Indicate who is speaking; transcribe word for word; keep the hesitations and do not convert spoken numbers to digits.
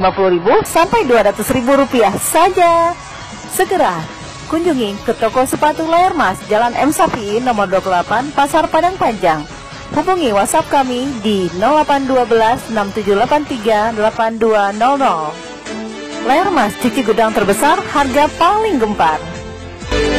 Speaker 1: lima puluh ribu sampai dua ratus ribu rupiah saja. Segera kunjungi ke toko sepatu layar mas Jalan M Sapi nomor dua puluh delapan Pasar Padang Panjang. Hubungi WhatsApp kami di nol delapan satu dua enam tujuh delapan tiga delapan dua nol nol. Layar Mas, cuci gudang terbesar, harga paling gempar.